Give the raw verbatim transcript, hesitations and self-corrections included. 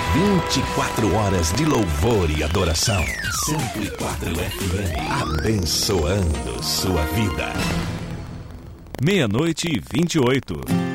vinte e quatro horas de louvor e adoração. cento e quatro F M, abençoando sua vida. Meia-noite e vinte e oito.